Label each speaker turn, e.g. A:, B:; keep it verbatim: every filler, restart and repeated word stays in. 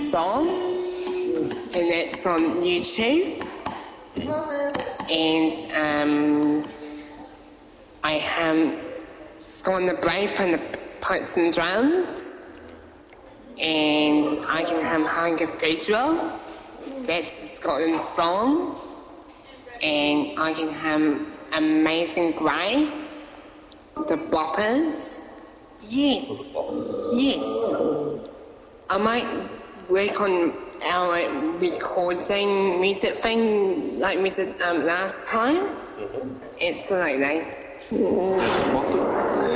A: song, and it's on YouTube. And um, I am Scotland Brave playing the pipes and drums, and I can have High Cathedral, that's Scotland song, and I can have Amazing Grace, the Boppers. Yes, yes. I might work on our like, recording music thing like we did um, last time. Mm-hmm. It's like that.
B: Boppers?